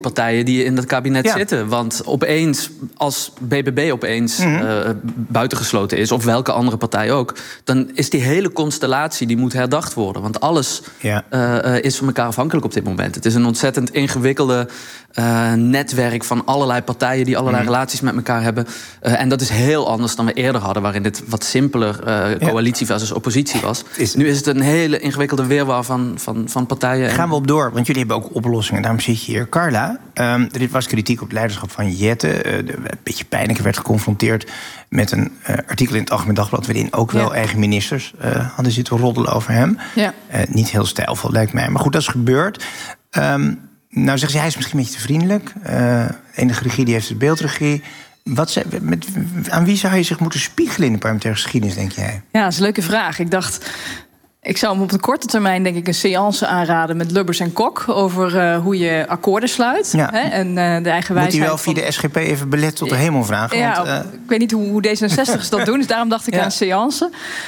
partijen die in dat kabinet zitten. Want opeens, als BBB buitengesloten is, of welke andere partij ook, dan is die hele constellatie die moet herdacht worden. Want alles is van elkaar afhankelijk op dit moment. Het is een ontzettend ingewikkelde netwerk van allerlei partijen die allerlei relaties met elkaar hebben. En dat is heel anders dan we eerder hadden, waarin dit wat simpeler coalitie versus oppositie was. Nu is het een hele ingewikkelde weerwar van partijen. Gaan we op door, want jullie hebben ook oplossingen. Daarom zit je hier. Carla, er was kritiek op het leiderschap van Jette. Een beetje pijnlijk werd geconfronteerd met een artikel in het Algemeen Dagblad, waarin ook wel eigen ministers hadden zitten roddelen over hem. Ja. Niet heel stijlvol, lijkt mij. Maar goed, dat is gebeurd. Nou zeggen ze, hij is misschien een beetje te vriendelijk. De enige regie die heeft de beeldregie. Aan wie zou hij zich moeten spiegelen in de parlementaire geschiedenis, denk jij? Ja, dat is een leuke vraag. Ik zou hem op de korte termijn, denk ik, een seance aanraden met Lubbers en Kok over hoe je akkoorden sluit. Ja. En de eigen wijsheid. Moet hij wel via de SGP even belet tot de hemel vragen? Ja, want, ik weet niet hoe D66's dat doen, dus daarom dacht ik aan een seance.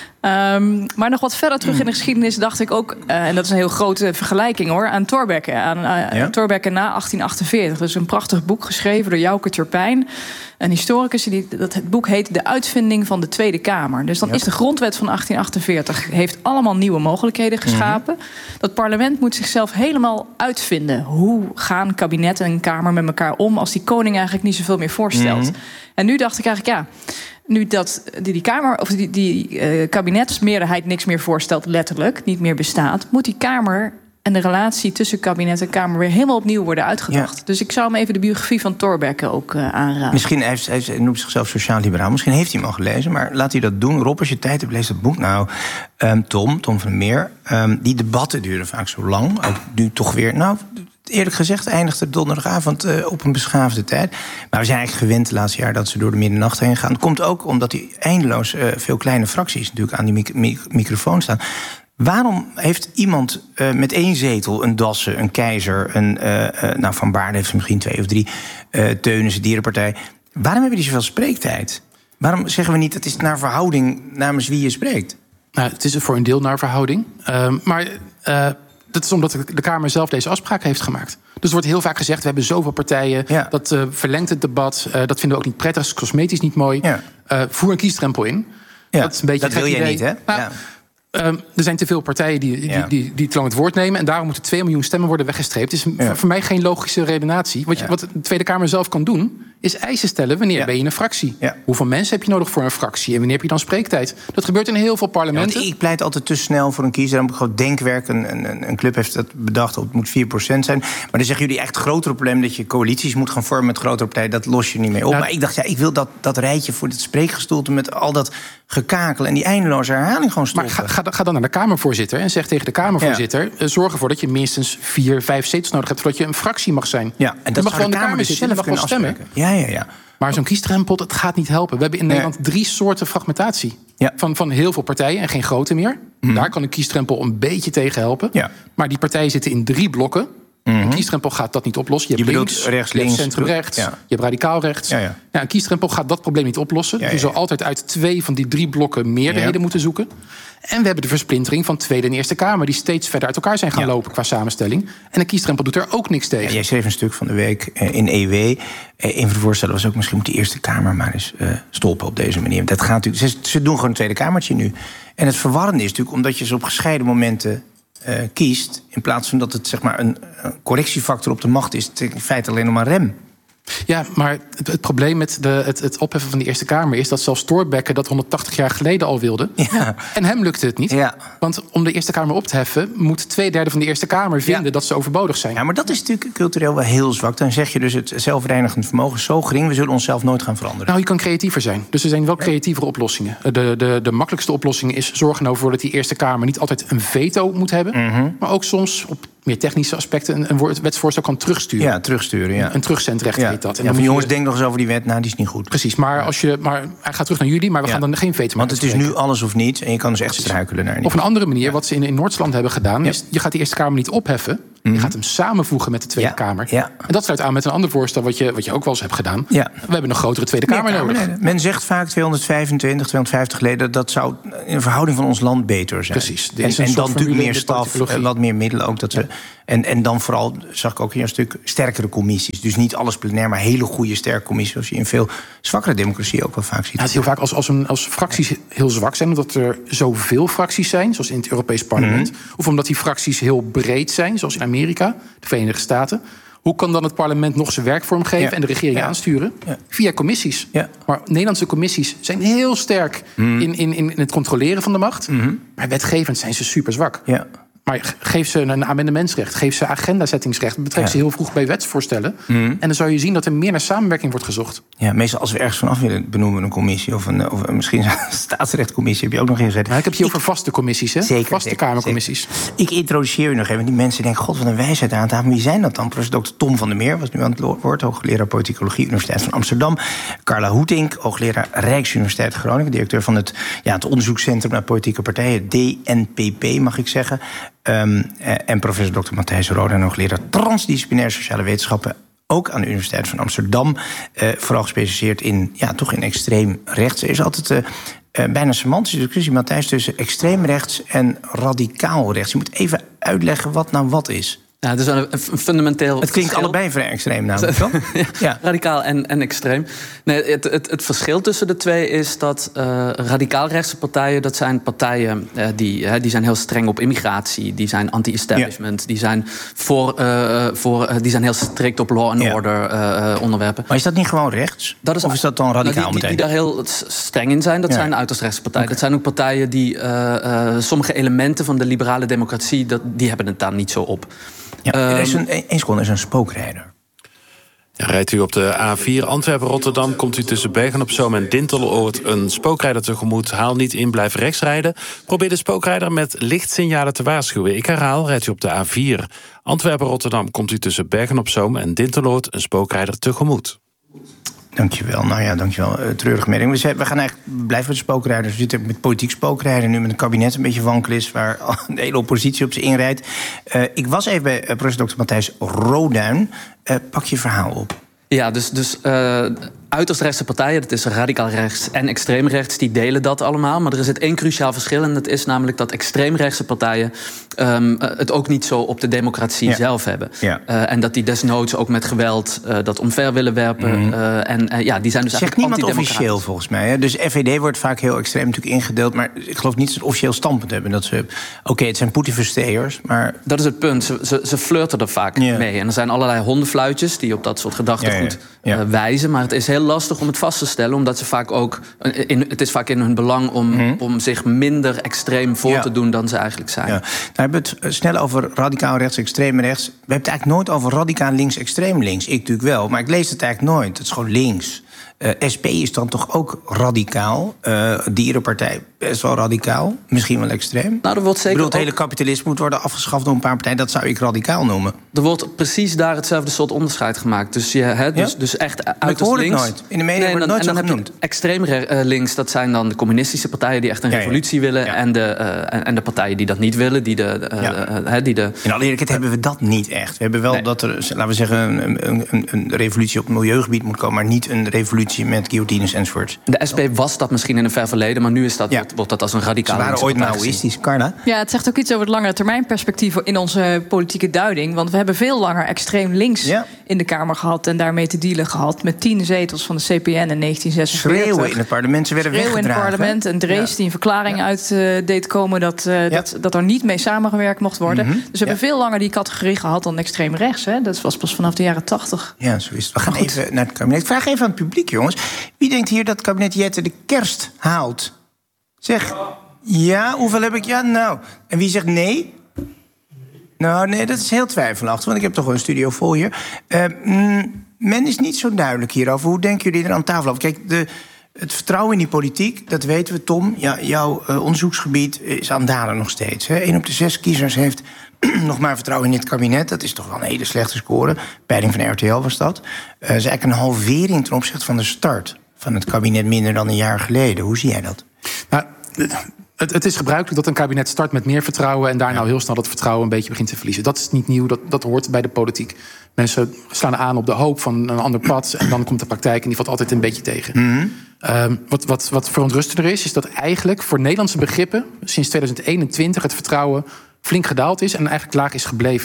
Maar nog wat verder terug in de geschiedenis dacht ik ook, en dat is een heel grote vergelijking hoor, aan Thorbecke. Thorbecke na 1848. Dat is een prachtig boek geschreven door Jouke Turpijn, een historicus. Het boek heet De Uitvinding van de Tweede Kamer. Dus dan is de grondwet van 1848 heeft allemaal nieuwe mogelijkheden geschapen. Dat parlement moet zichzelf helemaal uitvinden. Hoe gaan kabinet en kamer met elkaar om als die koning eigenlijk niet zoveel meer voorstelt? En nu dacht ik eigenlijk, nu dat die Kamer of die kabinetsmeerderheid niks meer voorstelt, letterlijk, niet meer bestaat, moet die Kamer en de relatie tussen kabinet en Kamer weer helemaal opnieuw worden uitgedacht. Ja. Dus ik zou hem even de biografie van Thorbecke ook aanraden. Misschien hij noemt zichzelf sociaal-liberaal. Misschien heeft hij hem al gelezen, maar laat hij dat doen. Rob, als je tijd hebt, lees dat boek. Nou, Tom van der Meer, die debatten duren vaak zo lang. Ook nu toch weer, eerlijk gezegd eindigt het donderdagavond op een beschaafde tijd. Maar we zijn eigenlijk gewend de laatste jaar dat ze door de middernacht heen gaan. Dat komt ook omdat die eindeloos veel kleine fracties natuurlijk aan die microfoon staan. Waarom heeft iemand met 1 zetel, een Dassen, een Keizer, Van Baarden heeft misschien 2 of 3, Teunissen, Dierenpartij. Waarom hebben die zoveel spreektijd? Waarom zeggen we niet, het is naar verhouding namens wie je spreekt? Nou, het is voor een deel naar verhouding. Maar dat is omdat de Kamer zelf deze afspraak heeft gemaakt. Dus er wordt heel vaak gezegd, we hebben zoveel partijen. Ja. Dat verlengt het debat. Dat vinden we ook niet prettig, is cosmetisch niet mooi. Ja. Voer een kiesdrempel in. Ja, dat is een beetje dat wil je niet, hè? Er zijn te veel partijen die te lang het woord nemen. En daarom moeten 2 miljoen stemmen worden weggestreept. Het is voor mij geen logische redenatie. Wat de Tweede Kamer zelf kan doen, is eisen stellen. Wanneer ben je een fractie? Ja. Hoeveel mensen heb je nodig voor een fractie? En wanneer heb je dan spreektijd? Dat gebeurt in heel veel parlementen. Ik pleit altijd te snel voor een kiezer. Dan moet gewoon denkwerk. Een club heeft dat bedacht. Het moet 4% zijn. Maar dan zeggen jullie echt het grotere probleem dat je coalities moet gaan vormen met grotere partijen. Dat los je niet mee op. Maar ik dacht, ik wil dat rijtje voor dit spreekgestoelte met al dat gekakel en die eindeloze herhaling gewoon stoppen. Maar ga dan naar de Kamervoorzitter en zeg tegen de Kamervoorzitter, zorg ervoor dat je minstens 4, 5 zetels nodig hebt voordat je een fractie mag zijn. Ja, en dat mag gewoon de Kamer zitten, zelf gewoon stemmen. Ja. Maar zo'n kiesdrempel, dat gaat niet helpen. We hebben in Nederland 3 soorten fragmentatie. Ja. Van heel veel partijen en geen grote meer. Daar kan een kiesdrempel een beetje tegen helpen. Ja. Maar die partijen zitten in 3 blokken. Een kiesdrempel gaat dat niet oplossen. Je hebt links, links, centrum-rechts, je hebt radicaal rechts. Ja, een kiesdrempel gaat dat probleem niet oplossen. Je zal altijd uit 2 van die 3 blokken meerderheden moeten zoeken. En we hebben de versplintering van Tweede en Eerste Kamer, die steeds verder uit elkaar zijn gaan lopen qua samenstelling. En een kiesdrempel doet er ook niks tegen. Ja, jij schreef een stuk van de week in EW. Een van de voorstellen was ook, misschien moet de Eerste Kamer maar eens stoppen op deze manier. Dat gaat natuurlijk. Ze doen gewoon een Tweede Kamertje nu. En het verwarrende is natuurlijk omdat je ze op gescheiden momenten kiest, in plaats van dat het zeg maar een correctiefactor op de macht is, het in feite alleen nog maar rem. Ja, maar het probleem met het opheffen van de Eerste Kamer is dat zelfs Thorbecke dat 180 jaar geleden al wilde. Ja. En hem lukte het niet. Ja. Want om de Eerste Kamer op te heffen, moet 2/3 van de Eerste Kamer vinden dat ze overbodig zijn. Ja, maar dat is natuurlijk cultureel wel heel zwak. Dan zeg je dus het zelfreinigend vermogen is zo gering, we zullen onszelf nooit gaan veranderen. Nou, je kan creatiever zijn. Dus er zijn wel creatievere oplossingen. De makkelijkste oplossing is zorgen ervoor dat die Eerste Kamer niet altijd een veto moet hebben. Maar ook soms op meer technische aspecten een wetsvoorstel kan terugsturen. Ja, terugsturen, ja. Een terugzendrecht heet dat. En van jongens, denk nog eens over die wet. Nou, die is niet goed. Precies, maar hij gaat terug naar jullie, maar we gaan dan geen veto maken. Want het is nu alles of niets en je kan dus echt struikelen naar niet. Of een andere manier, wat ze in Noord-Land hebben gedaan, is je gaat de Eerste Kamer niet opheffen. Je gaat hem samenvoegen met de Tweede Kamer. Ja. En dat sluit aan met een ander voorstel wat je ook wel eens hebt gedaan. Ja. We hebben een grotere Tweede Kamer nodig. Men zegt vaak 225, 250 leden. Dat zou in de verhouding van ons land beter zijn. Precies. En dan natuurlijk meer staf, wat meer middelen ook. Dat ze En dan vooral, zag ik ook in jouw stuk, sterkere commissies. Dus niet alles plenair, maar hele goede, sterke commissies... zoals je in veel zwakkere democratieën ook wel vaak ziet. Ja, het is heel vaak als fracties heel zwak zijn... omdat er zoveel fracties zijn, zoals in het Europees Parlement... of omdat die fracties heel breed zijn, zoals in Amerika, de Verenigde Staten... Hoe kan dan het parlement nog zijn werk vormgeven... en de regering aansturen? Ja. Via commissies. Ja. Maar Nederlandse commissies zijn heel sterk... in het controleren van de macht. Maar wetgevend zijn ze super zwak. Ja. Maar geef ze een amendementsrecht, geef ze agendazettingsrecht... betrek ze heel vroeg bij wetsvoorstellen. En dan zou je zien dat er meer naar samenwerking wordt gezocht. Ja, meestal als we ergens vanaf willen benoemen een commissie... of misschien een staatsrechtcommissie heb je ook nog ingezet. Maar ik heb hier over vaste commissies, hè? Zeker, vaste Kamercommissies. Zeker. Ik introduceer u nog even, want die mensen denken... God, wat een wijsheid aan tafel. Wie zijn dat dan? Professor Dr. Tom van der Meer was nu aan het woord... hoogleraar politicologie, Universiteit van Amsterdam. Carla Hoetink, hoogleraar Rijksuniversiteit Groningen... directeur van het onderzoekscentrum naar politieke partijen... DNPP, mag ik zeggen... en professor Dr. Matthijs Roda, hoogleraar transdisciplinaire sociale wetenschappen... ook aan de Universiteit van Amsterdam. Vooral gespecialiseerd in extreem rechts. Er is altijd bijna een semantische discussie, Matthijs... tussen extreem rechts en radicaal rechts. Je moet even uitleggen wat nou wat is. Ja, het is een fundamenteel. Het klinkt allebei vrij extreem, namelijk. Ja. Radicaal en extreem. Nee, het verschil tussen de twee is dat radicaal-rechtse partijen... dat zijn partijen die zijn heel streng op immigratie. Die zijn anti-establishment. Die zijn die zijn heel strikt op law and order onderwerpen. Maar is dat niet gewoon rechts? Of is dat dan radicaal meteen? Die daar heel streng in zijn, dat zijn uiterst rechtse partijen. Okay. Dat zijn ook partijen die sommige elementen van de liberale democratie... die hebben het daar niet zo op. Ja, er is een spookrijder. Ja, rijdt u op de A4 Antwerpen-Rotterdam... komt u tussen Bergen-op-Zoom en Dinteloord een spookrijder tegemoet. Haal niet in, blijf rechts rijden. Probeer de spookrijder met lichtsignalen te waarschuwen. Ik herhaal, rijdt u op de A4 Antwerpen-Rotterdam... komt u tussen Bergen-op-Zoom en Dinteloord een spookrijder tegemoot. Dankjewel. Nou ja, dankjewel. Treurige melding. We gaan eigenlijk blijven met spookrijders. We zitten met politiek spookrijden. Nu met een kabinet een beetje wankel is... waar de hele oppositie op ze inrijdt. Ik was even bij professor Dr. Matthijs Roduin. Pak je verhaal op. Ja, dus uiterst rechtse partijen, dat is radicaal rechts en extreem rechts, die delen dat allemaal. Maar er zit één cruciaal verschil en dat is namelijk dat extreemrechtse partijen het ook niet zo op de democratie zelf hebben. Ja. En dat die desnoods ook met geweld dat omver willen werpen. Die zijn dus zegt niemand officieel volgens mij. Hè? Dus FVD wordt vaak heel extreem natuurlijk ingedeeld, maar ik geloof niet dat ze een officieel standpunt hebben. Dat ze, het zijn Poetin-versteers, maar... Dat is het punt. Ze flirten er vaak mee. En er zijn allerlei hondenfluitjes die op dat soort gedachtegoed wijzen. Maar het is heel lastig om het vast te stellen, omdat ze vaak ook... Het is vaak in hun belang om zich minder extreem voor te doen dan ze eigenlijk zijn. Ja. Nou, we hebben het snel over radicaal rechts, extreem rechts. We hebben het eigenlijk nooit over radicaal links, extreem links. Ik natuurlijk wel, maar ik lees het eigenlijk nooit. Het is gewoon links. SP is dan toch ook radicaal. Dierenpartij best wel radicaal. Misschien wel extreem. Nou, er wordt zeker het hele kapitalisme moet worden afgeschaft door een paar partijen. Dat zou ik radicaal noemen. Er wordt precies daar hetzelfde soort onderscheid gemaakt. Dus, dus echt uiterst links. Nooit. In de media wordt het nooit zo genoemd. Extreem links, dat zijn dan de communistische partijen... die echt een revolutie willen. Ja. En de partijen die dat niet willen. In alle eerlijkheid hebben we dat niet echt. We hebben wel dat er, laten we zeggen... een revolutie op het milieugebied moet komen... maar niet een revolutie met guillotines enzovoort. De SP was dat misschien in een ver verleden... maar nu is wordt dat als een radicaal. Ze waren ooit maoïstisch, Carla. Ja, het zegt ook iets over het langere termijn perspectief in onze politieke duiding. Want we hebben veel langer extreem links in de Kamer gehad... en daarmee te dealen gehad met 10 zetels van de CPN in 1946. Schreeuwen in het parlement, ze werden weggedragen. In het parlement, en Drees die een verklaring uit deed komen... dat er niet mee samengewerkt mocht worden. Dus we hebben veel langer die categorie gehad dan extreem rechts. Hè? Dat was pas vanaf de jaren 80. Ja, zo is het. We gaan even naar het kabinet. Ik vraag even aan het publiek, jongens. Wie denkt hier dat het kabinet Jette de kerst haalt? Zeg, ja, hoeveel heb ik? Ja, nou. En wie zegt nee? Nou, nee, dat is heel twijfelachtig, want ik heb toch wel een studio vol hier. Men is niet zo duidelijk hierover. Hoe denken jullie er aan tafel over? Kijk, het vertrouwen in die politiek, dat weten we, Tom. Ja, jouw onderzoeksgebied is aan het dalen nog steeds. 1 op de 6 kiezers heeft nog maar vertrouwen in dit kabinet. Dat is toch wel een hele slechte score. Peiling van RTL was dat. Dat is eigenlijk een halvering ten opzichte van de start van het kabinet minder dan een jaar geleden. Hoe zie jij dat? Nou, het is gebruikelijk dat een kabinet start met meer vertrouwen... en daar nou heel snel dat vertrouwen een beetje begint te verliezen. Dat is niet nieuw, dat hoort bij de politiek. Mensen slaan aan op de hoop van een ander pad... en dan komt de praktijk en die valt altijd een beetje tegen. Wat verontrustender is dat eigenlijk voor Nederlandse begrippen... sinds 2021 het vertrouwen flink gedaald is... en eigenlijk laag is gebleven.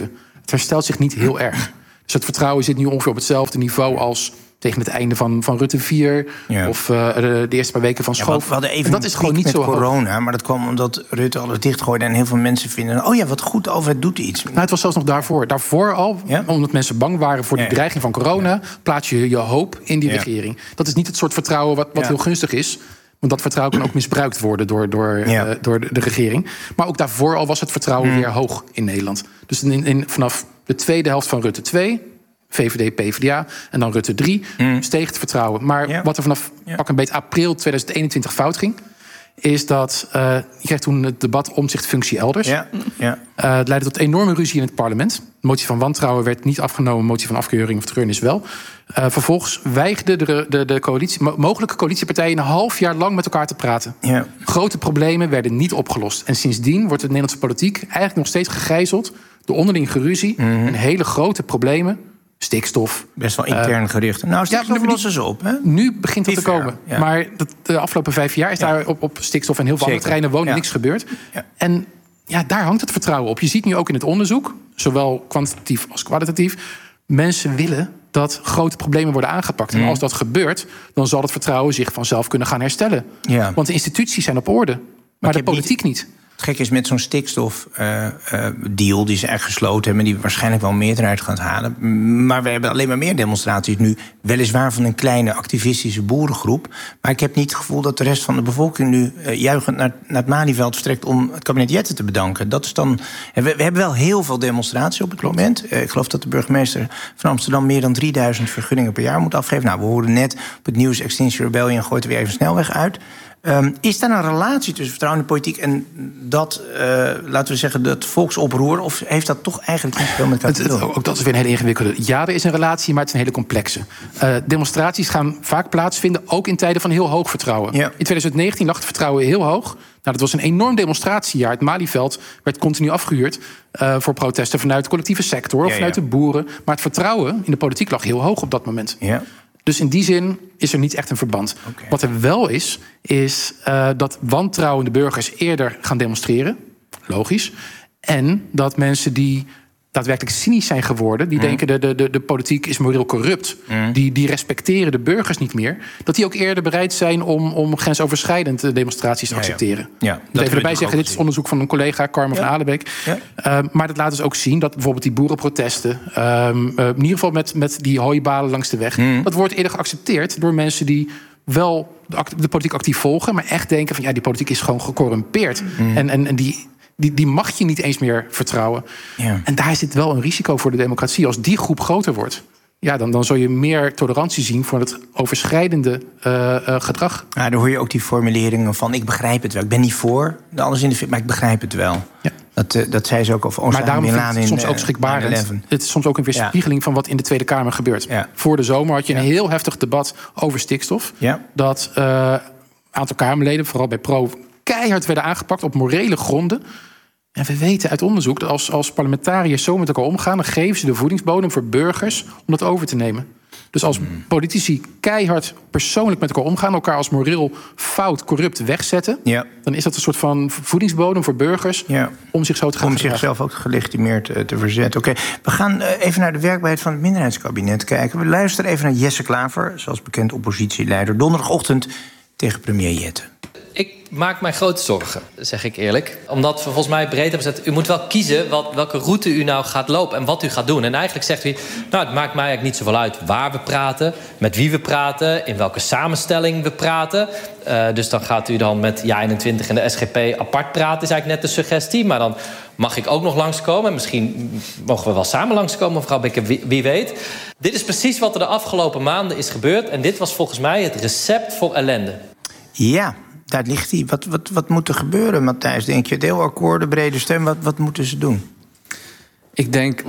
het herstelt zich niet heel erg. Dus het vertrouwen zit nu ongeveer op hetzelfde niveau als tegen het einde van Rutte 4... of de eerste paar weken van Schoof. We hadden even en dat is gewoon niet met zo corona, hoog. Maar dat kwam omdat Rutte alles dichtgooide en heel veel mensen vinden... wat goed, de overheid doet iets. Nou, het was zelfs nog daarvoor. Daarvoor al, omdat mensen bang waren voor die dreiging van corona... plaats je hoop in die regering. Dat is niet het soort vertrouwen wat heel gunstig is... Want dat vertrouwen kan ook misbruikt worden door de regering. Maar ook daarvoor al was het vertrouwen weer hoog in Nederland. Dus vanaf de tweede helft van Rutte 2... VVD, PvdA en dan Rutte 3 steeg het vertrouwen. Maar wat er vanaf pak een beetje april 2021 fout ging... is dat je kreeg toen het debat Omtzigt-functie elders. Het leidde tot enorme ruzie in het parlement. De motie van wantrouwen werd niet afgenomen. Motie van afkeuring of treurnis wel. Vervolgens weigerden de mogelijke coalitiepartijen... een half jaar lang met elkaar te praten. Grote problemen werden niet opgelost. En sindsdien wordt de Nederlandse politiek eigenlijk nog steeds gegijzeld... door onderling geruzie en hele grote problemen... Stikstof. Best wel intern gericht. Nou, stikstof lossen ze op. Hè? Nu begint dat te komen. Ja. Maar de afgelopen 5 jaar is daar op stikstof... en heel veel andere terreinen wonen niks gebeurd. En daar hangt het vertrouwen op. Je ziet nu ook in het onderzoek, zowel kwantitatief als kwalitatief... mensen willen dat grote problemen worden aangepakt. En als dat gebeurt, dan zal het vertrouwen zich vanzelf kunnen gaan herstellen. Want de instituties zijn op orde, maar de politiek niet. Het gek is met zo'n stikstofdeal die ze echt gesloten hebben... die waarschijnlijk wel een meerderheid gaat halen. Maar we hebben alleen maar meer demonstraties nu. Weliswaar van een kleine activistische boerengroep. Maar ik heb niet het gevoel dat de rest van de bevolking... nu juichend naar het Malieveld vertrekt om het kabinet Jette te bedanken. Dat is dan. We hebben wel heel veel demonstraties op het moment. Ik geloof dat de burgemeester van Amsterdam... meer dan 3000 vergunningen per jaar moet afgeven. Nou, we hoorden net op het nieuws Extinction Rebellion... gooit er weer even snelweg uit... is daar een relatie tussen vertrouwen in de politiek en dat, laten we zeggen, dat volksoproer? Of heeft dat toch eigenlijk niet veel met elkaar te doen? Ook dat is weer een hele ingewikkelde. Ja, er is een relatie, maar het is een hele complexe. Demonstraties gaan vaak plaatsvinden, ook in tijden van heel hoog vertrouwen. In 2019 lag het vertrouwen heel hoog. Nou, dat was een enorm demonstratiejaar. Het Malieveld werd continu afgehuurd voor protesten vanuit de collectieve sector of vanuit de boeren. Maar het vertrouwen in de politiek lag heel hoog op dat moment. Dus in die zin is er niet echt een verband. Wat er wel is dat wantrouwende burgers eerder gaan demonstreren. Logisch. En dat mensen die daadwerkelijk cynisch zijn geworden... die denken de politiek is moreel corrupt... Die respecteren de burgers niet meer... dat die ook eerder bereid zijn om grensoverschrijdend demonstraties te accepteren. Dat even erbij zeggen, dit is onderzoek van een collega... Carmen van Alenbeek. Maar dat laat dus ook zien dat bijvoorbeeld die boerenprotesten... in ieder geval met die hooibalen langs de weg... dat wordt eerder geaccepteerd door mensen die... wel de politiek actief volgen... maar echt denken van die politiek is gewoon gecorrumpeerd. En die mag je niet eens meer vertrouwen. En daar zit wel een risico voor de democratie. Als die groep groter wordt... dan zul je meer tolerantie zien voor het overschrijdende gedrag. Dan hoor je ook die formuleringen van... ik begrijp het wel, ik ben niet voor alles in de fit, maar ik begrijp het wel. Dat zei ze ook over Osama Maar daarom Bin vind Laden ik het soms ook schrikbarend. Het is soms ook een weerspiegeling van wat in de Tweede Kamer gebeurt. Voor de zomer had je een heel heftig debat over stikstof. Dat aantal Kamerleden, vooral bij Pro... keihard werden aangepakt op morele gronden. En we weten uit onderzoek dat als parlementariërs zo met elkaar omgaan... dan geven ze de voedingsbodem voor burgers om dat over te nemen. Dus als politici keihard persoonlijk met elkaar omgaan... elkaar als moreel fout, corrupt wegzetten... dan is dat een soort van voedingsbodem voor burgers... om zich zo te gaan gedragen. Om zichzelf ook gelegitimeerd te verzetten. Oké, we gaan even naar de werkbaarheid van het minderheidskabinet kijken. We luisteren even naar Jesse Klaver, zoals bekend oppositieleider... donderdagochtend tegen premier Jette. Ik maak mij grote zorgen, zeg ik eerlijk. Omdat we volgens mij breed hebben gezet... u moet wel kiezen welke route u nou gaat lopen en wat u gaat doen. En eigenlijk zegt u, nou, het maakt mij eigenlijk niet zoveel uit... waar we praten, met wie we praten, in welke samenstelling we praten. Dus dan gaat u dan met JA21 en de SGP apart praten... is eigenlijk net de suggestie, maar dan mag ik ook nog langskomen. En misschien mogen we wel samen langskomen, mevrouw Bekker, wie weet. Dit is precies wat er de afgelopen maanden is gebeurd... en dit was volgens mij het recept voor ellende. Ja, daar ligt hij. Wat moet er gebeuren, Matthijs? Denk je, deelakkoorden, brede steun, wat moeten ze doen? Ik denk,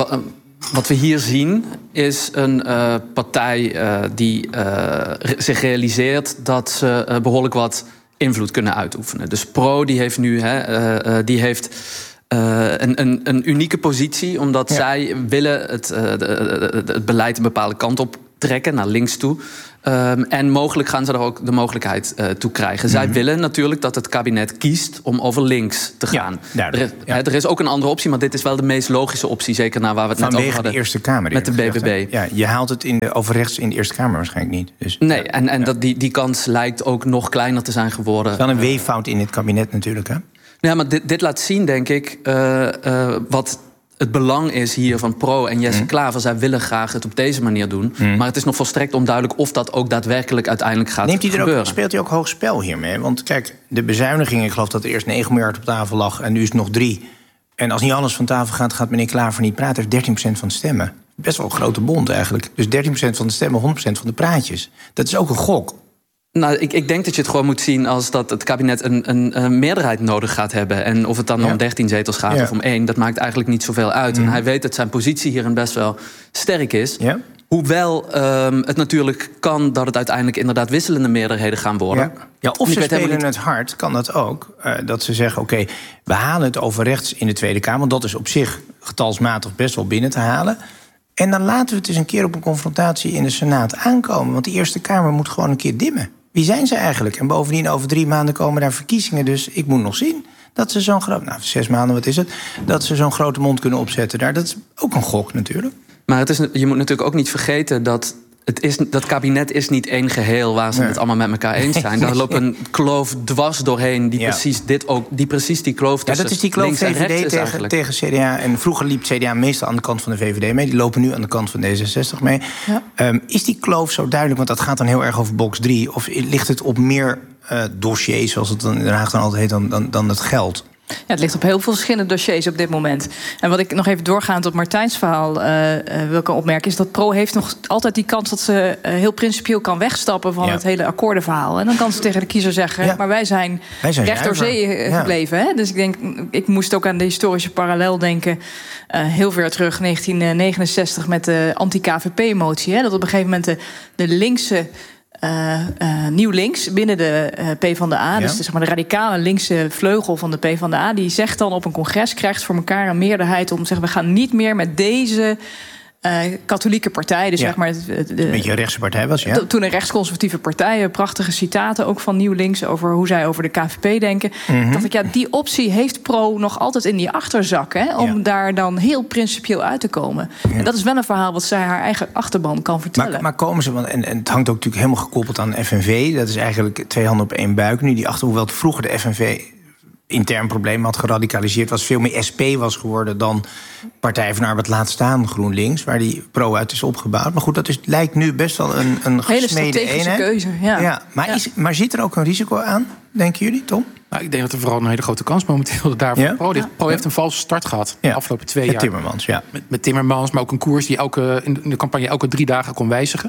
wat we hier zien is een partij die zich realiseert... dat ze behoorlijk wat invloed kunnen uitoefenen. Dus Pro die heeft nu een unieke positie... omdat zij willen het beleid een bepaalde kant op trekken naar links toe. En mogelijk gaan ze er ook de mogelijkheid toe krijgen. Zij willen natuurlijk dat het kabinet kiest om over links te gaan. Er is ook een andere optie, maar dit is wel de meest logische optie. Zeker naar waar we het net over hadden. De Eerste Kamer. Met de BBB. Ja, je haalt het over rechts in de Eerste Kamer waarschijnlijk niet. Dus, nee, en die kans lijkt ook nog kleiner te zijn geworden. Wel een weeffout in het kabinet natuurlijk, hè? Ja, maar dit laat zien, denk ik, wat het belang is hier van Pro en Jesse Klaver. Zij willen graag het op deze manier doen. Maar het is nog volstrekt onduidelijk of dat ook daadwerkelijk uiteindelijk gaat gebeuren. Speelt hij ook hoog spel hiermee? Want kijk, de bezuiniging, ik geloof dat er eerst 9 miljard op tafel lag en nu is het nog 3. En als niet alles van tafel gaat meneer Klaver niet praten. Heeft 13% van de stemmen. Best wel een grote bond eigenlijk. Dus 13% van de stemmen, 100% van de praatjes. Dat is ook een gok. Nou, ik denk dat je het gewoon moet zien als dat het kabinet een meerderheid nodig gaat hebben. En of het dan om 13 zetels gaat of om 1, dat maakt eigenlijk niet zoveel uit. En hij weet dat zijn positie hierin best wel sterk is. Ja. Hoewel het natuurlijk kan dat het uiteindelijk inderdaad wisselende meerderheden gaan worden. Ja, of ze spelen het hard, kan dat ook. Dat ze zeggen, oké, we halen het over rechts in de Tweede Kamer. Want dat is op zich getalsmatig best wel binnen te halen. En dan laten we het eens een keer op een confrontatie in de Senaat aankomen. Want de Eerste Kamer moet gewoon een keer dimmen. Wie zijn ze eigenlijk? En bovendien, over 3 maanden komen daar verkiezingen. Dus ik moet nog zien dat ze zo'n groot... 6 maanden, wat is het? Dat ze zo'n grote mond kunnen opzetten daar. Dat is ook een gok natuurlijk. Maar je moet natuurlijk ook niet vergeten dat... Dat kabinet is niet één geheel waar ze het allemaal met elkaar eens zijn. Daar loopt een kloof dwars doorheen die precies die kloof tussen dat is die kloof links en rechts is tegen CDA. En vroeger liep CDA meestal aan de kant van de VVD mee. Die lopen nu aan de kant van D66 mee. Ja. Is die kloof zo duidelijk? Want dat gaat dan heel erg over box 3. Of ligt het op meer dossiers, zoals het dan in Den Haag dan altijd heet, dan het geld? Ja, het ligt op heel veel verschillende dossiers op dit moment. En wat ik nog even doorgaand op Martijns verhaal wil ik opmerken, is dat Pro heeft nog altijd die kans dat ze heel principieel kan wegstappen van het hele akkoordenverhaal. En dan kan ze tegen de kiezer zeggen, maar wij zijn recht door zee gebleven. Hè? Dus ik moest ook aan de historische parallel denken, heel ver terug, 1969 met de anti-KVP-motie. Dat op een gegeven moment de linkse Nieuw Links binnen de PvdA. Dus zeg maar de radicale linkse vleugel van de PvdA. Die zegt dan op een congres, krijgt voor elkaar een meerderheid om te zeggen, we gaan niet meer met deze katholieke partij. Dus zeg maar een beetje een rechtse partij was, toen een rechtsconservatieve partij. Prachtige citaten ook van Nieuw Links over hoe zij over de KVP denken. Dacht ik, die optie heeft Pro nog altijd in die achterzak, hè, om daar dan heel principieel uit te komen. En dat is wel een verhaal wat zij haar eigen achterban kan vertellen. Maar komen ze, en het hangt ook natuurlijk helemaal gekoppeld aan de FNV. Dat is eigenlijk 2 handen op 1 buik. Nu die hoewel het vroeger de FNV intern probleem had geradicaliseerd, was veel meer SP was geworden dan Partij van de Arbeid, laat staan GroenLinks, waar die Pro uit is opgebouwd. Maar goed, dat lijkt nu best wel een gesmede eenheid. Keuze, maar zit er ook een risico aan, denken jullie, Tom? Nou, ik denk dat er vooral een hele grote kans momenteel daarvoor Pro ligt. Pro heeft een valse start gehad de afgelopen 2 jaar. Timmermans, met Timmermans, maar ook een koers die in de campagne elke 3 dagen kon wijzigen.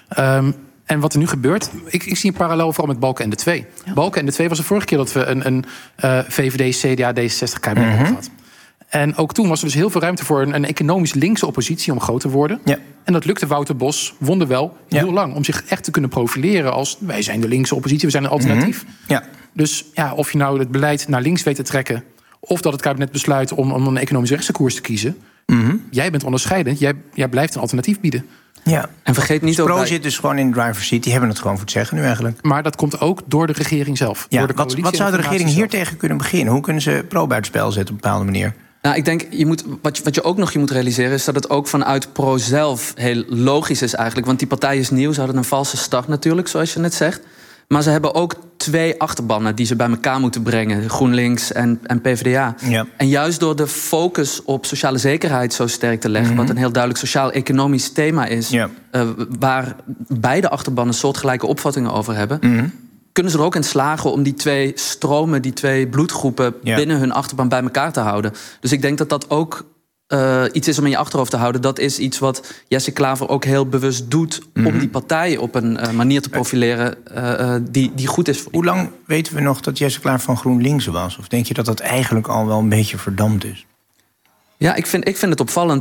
En wat er nu gebeurt, ik zie een parallel vooral met Balkenende 2. Ja. Balkenende 2 was de vorige keer dat we een VVD, CDA, D66 kabinet hebben gehad. En ook toen was er dus heel veel ruimte voor een economisch linkse oppositie om groot te worden. Ja. En dat lukte Wouter Bos wonderwel heel lang om zich echt te kunnen profileren als wij zijn de linkse oppositie, we zijn een alternatief. Ja. Dus of je nou het beleid naar links weet te trekken, of dat het kabinet besluit om een economisch rechtse koers te kiezen, jij bent onderscheidend, jij blijft een alternatief bieden. Ja, en vergeet niet Pro zit dus gewoon in de driver's seat. Die hebben het gewoon voor het zeggen nu eigenlijk. Maar dat komt ook door de regering zelf. Ja, wat zou de regering hier tegen kunnen beginnen? Hoe kunnen ze Pro buitenspel zetten op een bepaalde manier? Nou, ik denk, wat je ook nog moet realiseren, is dat het ook vanuit Pro zelf heel logisch is eigenlijk. Want die partij is nieuw, ze hadden een valse start natuurlijk, zoals je net zegt. Maar ze hebben ook 2 achterbannen die ze bij elkaar moeten brengen. GroenLinks en PvdA. Ja. En juist door de focus op sociale zekerheid zo sterk te leggen, wat een heel duidelijk sociaal-economisch thema is, waar beide achterbannen soortgelijke opvattingen over hebben, kunnen ze er ook in slagen om die 2 stromen, die 2 bloedgroepen binnen hun achterban bij elkaar te houden. Dus ik denk dat dat ook iets is om in je achterhoofd te houden. Dat is iets wat Jesse Klaver ook heel bewust doet om die partijen op een manier te profileren die goed is. Hoe lang weten we nog dat Jesse Klaver van GroenLinks was? Of denk je dat dat eigenlijk al wel een beetje verdampt is? Ja, ik vind het opvallend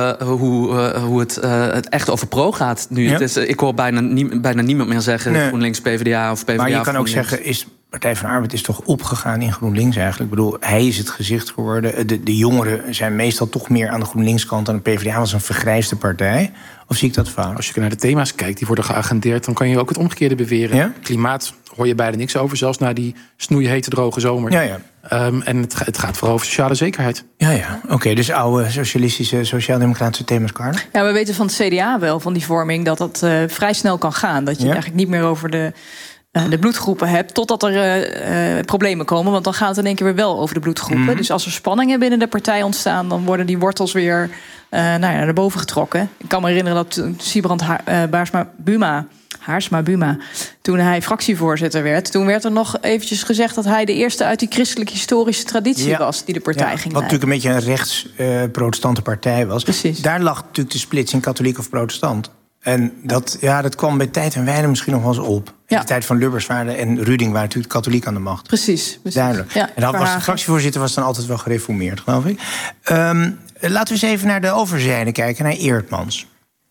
hoe het echt over Pro gaat nu. Ja? Ik hoor bijna niemand meer zeggen GroenLinks, PvdA of PvdA. Maar je kan ook zeggen, Partij van de Arbeid is toch opgegaan in GroenLinks eigenlijk? Ik bedoel, hij is het gezicht geworden. De jongeren zijn meestal toch meer aan de GroenLinks-kant dan de PvdA was een vergrijsde partij. Of zie ik dat fout? Als je naar de thema's kijkt, die worden geagendeerd, dan kan je ook het omgekeerde beweren. Ja? Klimaat hoor je bijna niks over, zelfs na die snoeihete droge zomer. Ja. En het gaat vooral over sociale zekerheid. Ja. Oké, dus oude sociaal-democratische thema's, Carla? Ja, we weten van het CDA wel, van die vorming, dat dat vrij snel kan gaan. Dat je eigenlijk niet meer over de bloedgroepen hebt, totdat er problemen komen. Want dan gaat het in één keer weer wel over de bloedgroepen. Dus als er spanningen binnen de partij ontstaan, dan worden die wortels weer naar boven getrokken. Ik kan me herinneren dat Sibrand Haarsma-Buma, toen hij fractievoorzitter werd, toen werd er nog eventjes gezegd dat hij de eerste uit die christelijke historische traditie was die de partij ging leiden. Wat natuurlijk een beetje een rechts-protestante partij was. Precies. Daar lag natuurlijk de splitsing katholiek of protestant. En dat kwam bij tijd en wijle misschien nog wel eens op. In de tijd van Lubbers en Ruding waren natuurlijk katholiek aan de macht. Precies. Duidelijk. Ja, en dat was de fractievoorzitter was dan altijd wel gereformeerd, geloof ik. Laten we eens even naar de overzijde kijken, naar Eertmans.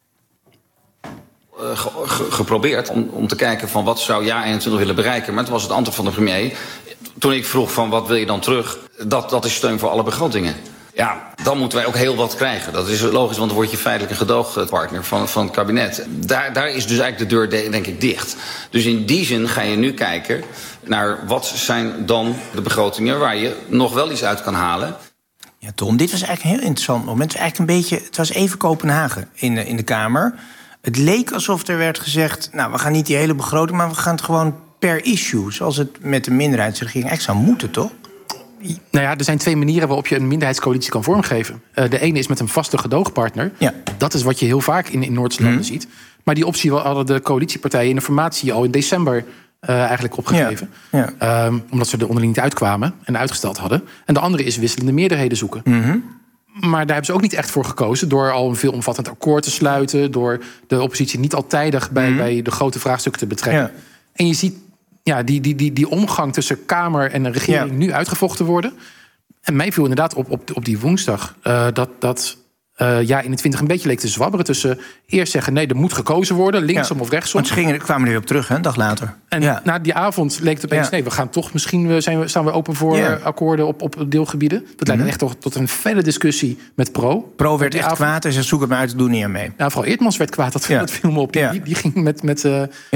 Geprobeerd om te kijken van wat zou jaar 21 willen bereiken. Maar toen was het antwoord van de premier. Toen ik vroeg van wat wil je dan terug? Dat is steun voor alle begrotingen. Ja, dan moeten wij ook heel wat krijgen. Dat is logisch, want dan word je feitelijk een gedoogpartner van het kabinet. Daar is dus eigenlijk de deur, denk ik, dicht. Dus in die zin ga je nu kijken naar wat zijn dan de begrotingen waar je nog wel iets uit kan halen. Ja, Tom, dit was eigenlijk een heel interessant moment. Het was even Kopenhagen in de Kamer. Het leek alsof er werd gezegd, nou, we gaan niet die hele begroting, maar we gaan het gewoon per issue, zoals het met de minderheidsregering echt zou moeten, toch? Nou ja, er zijn twee manieren waarop je een minderheidscoalitie kan vormgeven. De ene is met een vaste gedoogpartner. Ja. Dat is wat je heel vaak in Noordse landen ziet. Maar die optie hadden de coalitiepartijen in de formatie al in december eigenlijk opgegeven. Ja. Omdat ze er onderling niet uitkwamen en uitgesteld hadden. En de andere is wisselende meerderheden zoeken. Maar daar hebben ze ook niet echt voor gekozen door al een veelomvattend akkoord te sluiten, door de oppositie niet al tijdig bij de grote vraagstukken te betrekken. Ja. En je ziet die omgang tussen Kamer en de regering nu uitgevochten worden. En mij viel inderdaad op die woensdag dat in het 20 een beetje leek te zwabberen tussen eerst zeggen nee, er moet gekozen worden, linksom of rechtsom. Want ze kwamen er weer op terug, een dag later. En na die avond leek het opeens nee, we gaan toch misschien staan we open voor akkoorden op deelgebieden. Dat leidde echt tot een felle discussie met Pro. Pro werd echt kwaad en ze zoeken het maar uit, doen niet aan mee. Nou, vooral Eertmans werd kwaad, dat viel me op. Die ging met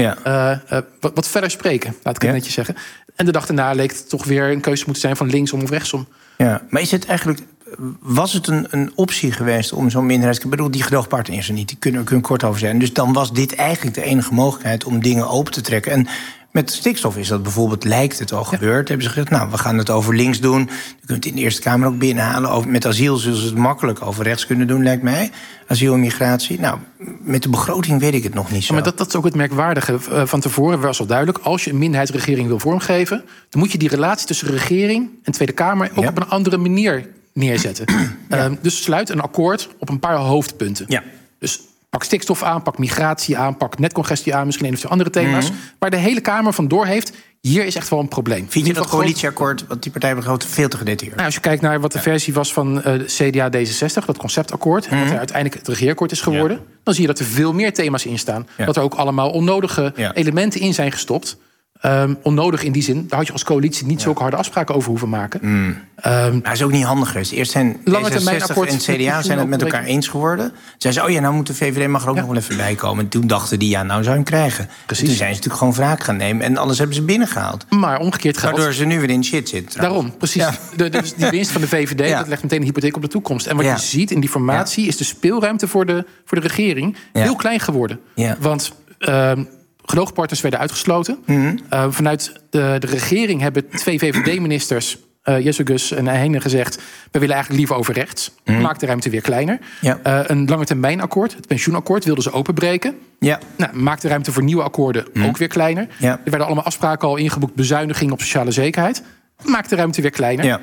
wat verder spreken, laat ik het netjes zeggen. En de dag daarna leek het toch weer een keuze moeten zijn van linksom of rechtsom. Ja, maar is het eigenlijk, was het een optie geweest om zo'n minderheid... Ik bedoel, die gedoogpartner is er niet, die kunnen we kort over zijn. Dus dan was dit eigenlijk de enige mogelijkheid om dingen open te trekken. En met stikstof is dat bijvoorbeeld, lijkt het al gebeurd. Hebben ze gezegd, nou, we gaan het over links doen. Je kunt het in de Eerste Kamer ook binnenhalen. Met asiel zullen ze het makkelijk over rechts kunnen doen, lijkt mij. Asiel en migratie. Nou, met de begroting weet ik het nog niet zo. Maar dat is ook het merkwaardige. Van tevoren was al duidelijk, als je een minderheidsregering wil vormgeven, dan moet je die relatie tussen regering en Tweede Kamer ook op een andere manier neerzetten. Dus sluit een akkoord op een paar hoofdpunten. Ja. Dus pak stikstof aan, pak migratie aan, pak netcongestie aan, misschien een of twee andere thema's. Waar de hele Kamer van door heeft, hier is echt wel een probleem. Vind je dat coalitieakkoord, wat die partij begroot, veel te gedetailleerd? Nou, als je kijkt naar wat de versie was van CDA D66, dat conceptakkoord, en wat er uiteindelijk het regeerakkoord is geworden, dan zie je dat er veel meer thema's in staan. Dat er ook allemaal onnodige elementen in zijn gestopt. Onnodig in die zin, daar had je als coalitie niet zulke harde afspraken over hoeven maken. Maar is ook niet handig geweest. Eerst zijn D66 en CDA zijn het met elkaar eens geworden. Zeiden ze, nou moet de VVD mag er ook nog wel even bij komen. En toen dachten die, nou zou je hem krijgen. Precies. Toen zijn ze natuurlijk gewoon wraak gaan nemen. En alles hebben ze binnengehaald. Maar omgekeerd geldt, waardoor ze nu weer in shit zitten. Daarom, precies. Dus die winst van de VVD, dat legt meteen een hypotheek op de toekomst. En wat je ziet in die formatie is de speelruimte voor de regering heel klein geworden. Want gedoogpartners werden uitgesloten. Vanuit de regering hebben 2 VVD-ministers, Jessegus en Heijnen, gezegd, we willen eigenlijk liever over rechts. Maakt de ruimte weer kleiner. Een langetermijnakkoord, het pensioenakkoord, wilden ze openbreken. Maakt de ruimte voor nieuwe akkoorden ook weer kleiner. Er werden allemaal afspraken al ingeboekt, bezuinigingen op sociale zekerheid. Maakt de ruimte weer kleiner.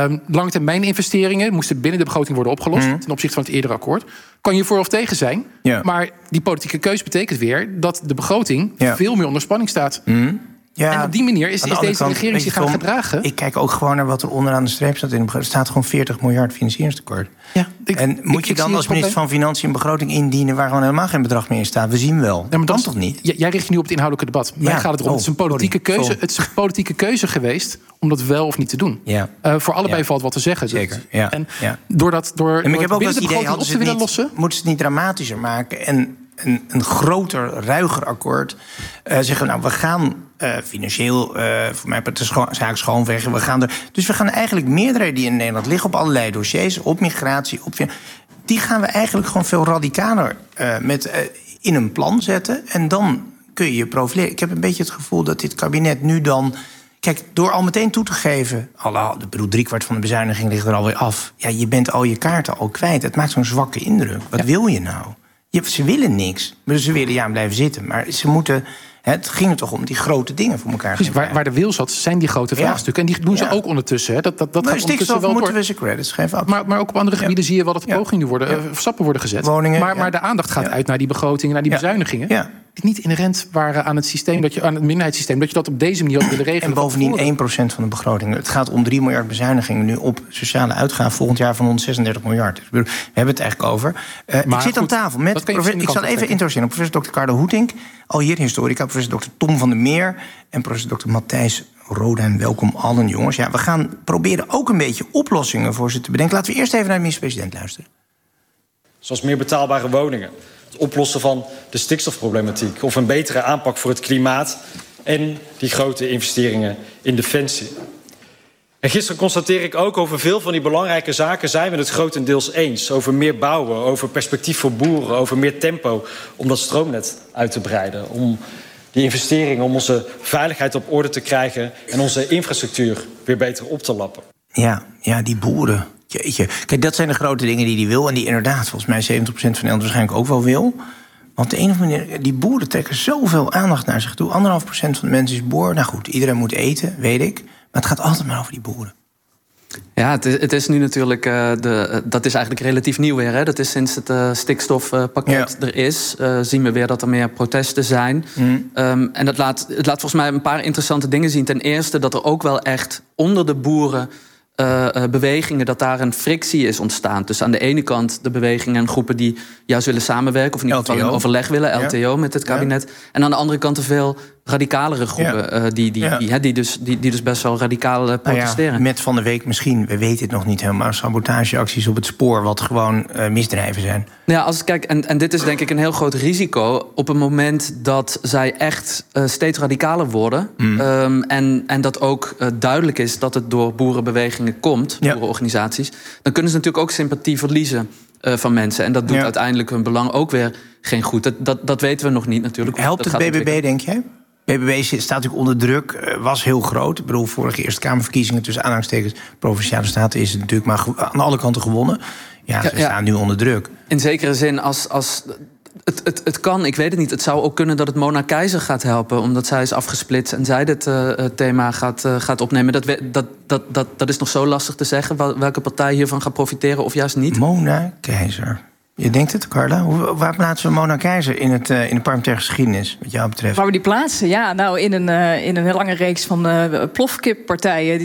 Langetermijninvesteringen moesten binnen de begroting worden opgelost ten opzichte van het eerdere akkoord. Kan je voor of tegen zijn, maar die politieke keuze betekent weer dat de begroting veel meer onder spanning staat. En op die manier is deze regering zich gaan gedragen. Ik kijk ook gewoon naar wat er onderaan de streep staat in de begroting. Er staat gewoon 40 miljard financieringstekort. En moet je dan als minister van Financiën een begroting indienen waar gewoon helemaal geen bedrag meer in staat? We zien wel. Ja, maar dan toch niet? Jij richt je nu op het inhoudelijke debat. Mij gaat het erom. Het is een politieke keuze. Het is een politieke keuze geweest om dat wel of niet te doen. Ja. Voor allebei valt wat te zeggen. Zeker. Ja. En door ik heb ook het idee op te willen lossen. Moeten ze het niet dramatischer maken en een groter, ruiger akkoord zeggen, nou, we gaan financieel, voor mij de zaak schoonvegen. Dus we gaan eigenlijk meerderheden die in Nederland liggen op allerlei dossiers, op migratie, die gaan we eigenlijk gewoon veel radicaler in een plan zetten. En dan kun je profileren. Ik heb een beetje het gevoel dat dit kabinet nu dan, kijk, door al meteen toe te geven, ik bedoel, 3/4 van de bezuiniging ligt er alweer af. Ja, je bent al je kaarten al kwijt. Het maakt zo'n zwakke indruk. Wat wil je nou? Ze willen niks. Ze willen blijven zitten. Maar ze moeten. Het ging er toch om die grote dingen voor elkaar. Dus waar de wil zat, zijn die grote vraagstukken. En die doen ze ook ondertussen. Hè. Dat gaat ondertussen wel moeten we ze credits geven. Maar ook op andere gebieden zie je wel dat pogingen stappen worden gezet. Woningen, maar de aandacht gaat uit naar die begrotingen, naar die bezuinigingen. Ja. Die niet inherent waren aan het systeem, aan het minderheidssysteem, dat je dat op deze manier had willen regelen. En bovendien 1% van de begroting. Het gaat om 3 miljard bezuinigingen nu op sociale uitgaven volgend jaar van 136 miljard. Dus we hebben het eigenlijk over. Ik zit aan tafel met ik zal even introduceren professor Dr. Carlo Hoetink, al hier historica, professor Dr. Tom van der Meer en professor Dr. Matthijs Rodijn. Welkom allen, jongens. Ja, we gaan proberen ook een beetje oplossingen voor ze te bedenken. Laten we eerst even naar de minister-president luisteren. Zoals meer betaalbare woningen, het oplossen van de stikstofproblematiek of een betere aanpak voor het klimaat en die grote investeringen in defensie. En gisteren constateer ik ook, over veel van die belangrijke zaken zijn we het grotendeels eens. Over meer bouwen, over perspectief voor boeren, over meer tempo om dat stroomnet uit te breiden. Om die investeringen, om onze veiligheid op orde te krijgen en onze infrastructuur weer beter op te lappen. Ja, die boeren. Jeetje. Kijk, dat zijn de grote dingen die hij wil. En die inderdaad, volgens mij 70% van Nederland waarschijnlijk ook wel wil. Want de een of andere manier, die boeren trekken zoveel aandacht naar zich toe. 1,5% van de mensen is boer. Nou goed, iedereen moet eten, weet ik. Maar het gaat altijd maar over die boeren. Ja, het is nu natuurlijk, dat is eigenlijk relatief nieuw weer. Hè? Dat is sinds het stikstofpakket er is, zien we weer dat er meer protesten zijn. En het laat volgens mij een paar interessante dingen zien. Ten eerste dat er ook wel echt onder de boeren bewegingen, dat daar een frictie is ontstaan. Dus aan de ene kant de bewegingen en groepen die juist willen samenwerken, of in ieder geval in overleg willen, LTO met het kabinet. Ja. En aan de andere kant te veel radicalere groepen die dus best wel radicaal protesteren. Met van de week misschien, we weten het nog niet helemaal, sabotageacties op het spoor, wat gewoon misdrijven zijn. Ja, en dit is denk ik een heel groot risico op het moment dat zij echt steeds radicaler worden. En dat ook duidelijk is dat het door boerenbewegingen komt, boerenorganisaties. Dan kunnen ze natuurlijk ook sympathie verliezen van mensen. En dat doet uiteindelijk hun belang ook weer geen goed. Dat weten we nog niet natuurlijk. Helpt het BBB, denk jij? BBB staat natuurlijk onder druk, was heel groot. Ik bedoel, vorige Eerste Kamerverkiezingen tussen aanhalingstekens Provinciale Staten is het natuurlijk maar aan alle kanten gewonnen. Ja, ze staan nu onder druk. In zekere zin, als het kan, ik weet het niet. Het zou ook kunnen dat het Mona Keizer gaat helpen, omdat zij is afgesplitst en zij dit thema gaat opnemen. Dat is nog zo lastig te zeggen, welke partij hiervan gaat profiteren of juist niet. Mona Keizer. Je denkt het, Carla? Waar plaatsen we Mona Keizer in de parlementaire geschiedenis, wat jou betreft? Waar we die plaatsen? Ja, nou, in een lange reeks van plofkippartijen.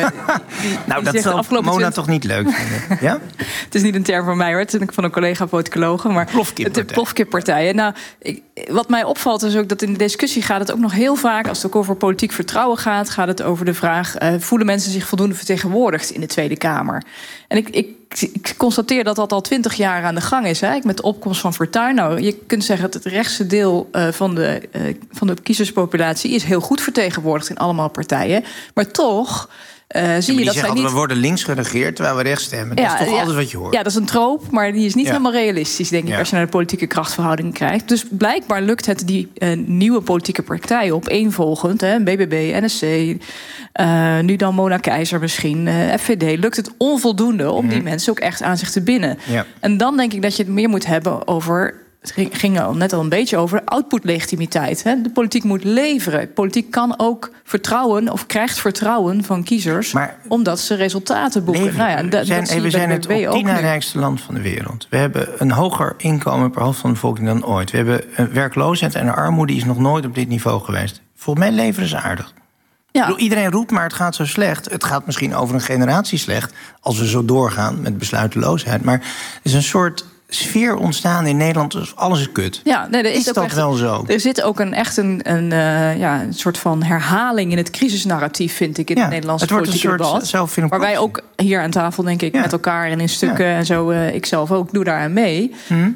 Nou, dat zal Mona toch niet leuk vinden? Ja? Het is niet een term van mij, hoor. Het is van een collega-politicologe. Maar de plofkippartijen. Nou, wat mij opvalt is ook dat in de discussie gaat het ook nog heel vaak, als het ook over politiek vertrouwen gaat het over de vraag, voelen mensen zich voldoende vertegenwoordigd in de Tweede Kamer? En ik constateer dat al 20 jaar aan de gang is. Hè? Met de opkomst van Fortuyn. Nou, je kunt zeggen dat het rechtse deel van de kiezerspopulatie is heel goed vertegenwoordigd in allemaal partijen. Maar toch zie je dat zij niet. We worden links geregeerd terwijl we rechts stemmen. Dat is toch alles wat je hoort. Ja, dat is een troop, maar die is niet helemaal realistisch, denk ik, als je naar de politieke krachtverhouding kijkt. Dus blijkbaar lukt het die nieuwe politieke partijen opeenvolgend, BBB, NSC, nu dan Mona Keizer misschien, FVD, lukt het onvoldoende om die mensen ook echt aan zich te binden. Ja. En dan denk ik dat je het meer moet hebben over, het ging al net al een beetje over, output-legitimiteit. De politiek moet leveren. Politiek kan ook vertrouwen of krijgt vertrouwen van kiezers, omdat ze resultaten boeken. Nou ja, we zijn het op 10 na rijkste land van de wereld. We hebben een hoger inkomen per hoofd van de bevolking dan ooit. We hebben een werkloosheid en een armoede die is nog nooit op dit niveau geweest. Volgens mij leveren ze aardig. Ja. Iedereen roept, maar het gaat zo slecht. Het gaat misschien over een generatie slecht, als we zo doorgaan met besluiteloosheid. Maar er is een soort sfeer ontstaan in Nederland, dus alles is kut. Ja, nee, is dat echt wel zo? Er zit ook een soort van herhaling in het crisisnarratief, vind ik, in het Nederlandse politieke debat. Waar wij ook hier aan tafel, denk ik, met elkaar en in stukken en zo, ik zelf ook, doe daaraan mee.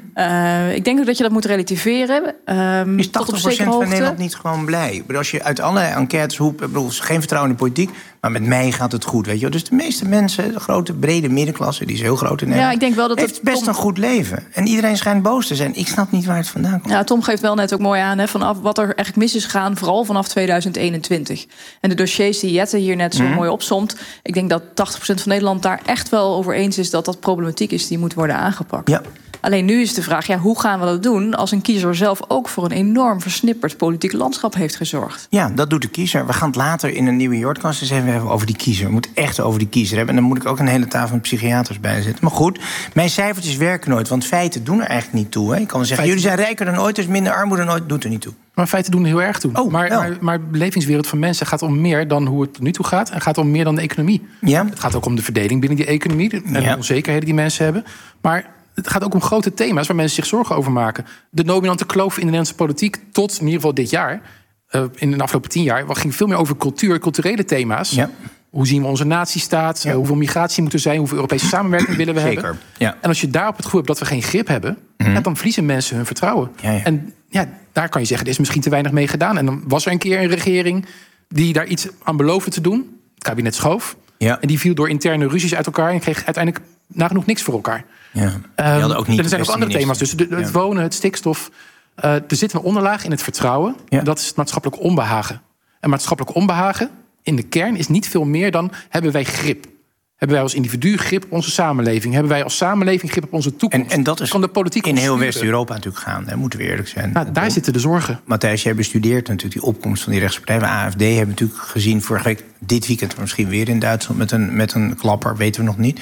Ik denk ook dat je dat moet relativeren. Is 80% van Nederland niet gewoon blij? Als je uit allerlei enquêtes roept, ik bedoel, geen vertrouwen in de politiek, maar met mij gaat het goed, weet je. Dus de meeste mensen, de grote, brede middenklasse, die is heel groot in Nederland, ik denk wel dat heeft best een goed leven. En iedereen schijnt boos te zijn. Ik snap niet waar het vandaan komt. Ja, Tom geeft wel net ook mooi aan vanaf wat er eigenlijk mis is gegaan, vooral vanaf 2021. En de dossiers die Jette hier net zo mooi opsomt, ik denk dat 80% van Nederland daar echt wel over eens is dat dat problematiek is die moet worden aangepakt. Ja. Alleen nu is de vraag, hoe gaan we dat doen als een kiezer zelf ook voor een enorm versnipperd politiek landschap heeft gezorgd? Ja, dat doet de kiezer. We gaan het later in een nieuwe Jordkast eens even hebben over die kiezer. We moeten echt over die kiezer hebben. En dan moet ik ook een hele tafel met psychiaters bij zetten. Maar goed, mijn cijfertjes werken nooit, want feiten doen er eigenlijk niet toe. Hè. Ik kan wel zeggen, jullie zijn rijker dan ooit, dus minder armoede dan ooit, doet er niet toe. Maar feiten doen er heel erg toe. Maar de belevingswereld van mensen gaat om meer dan hoe het tot nu toe gaat. En gaat om meer dan de economie. Ja. Het gaat ook om de verdeling binnen die economie en de onzekerheden die mensen hebben. Maar het gaat ook om grote thema's waar mensen zich zorgen over maken. De dominante kloof in de Nederlandse politiek tot in ieder geval dit jaar, in de afgelopen 10 jaar, ging veel meer over culturele thema's. Ja. Hoe zien we onze natiestaat? Ja. Hoeveel migratie moet er zijn? Hoeveel Europese samenwerking willen we hebben? Ja. En als je daarop het gevoel hebt dat we geen grip hebben, dan verliezen mensen hun vertrouwen. Ja. En daar kan je zeggen, er is misschien te weinig mee gedaan. En dan was er een keer een regering die daar iets aan beloofde te doen. Het kabinet Schoof. Ja. En die viel door interne ruzies uit elkaar en kreeg uiteindelijk nagenoeg niks voor elkaar. Ja. Ook niet er zijn ook andere thema's. Dus het wonen, het stikstof. Er zit een onderlaag in het vertrouwen. Ja. Dat is het maatschappelijk onbehagen. En maatschappelijk onbehagen in de kern is niet veel meer dan, hebben wij grip? Hebben wij als individu grip op onze samenleving? Hebben wij als samenleving grip op onze toekomst? En dat is de politiek in heel West-Europa natuurlijk gaande, moeten we eerlijk zijn. Daar zitten de zorgen. Matthijs, jij bestudeert natuurlijk die opkomst van die rechtspartij. De AFD hebben we natuurlijk gezien vorige week, dit weekend misschien weer in Duitsland met een klapper, weten we nog niet.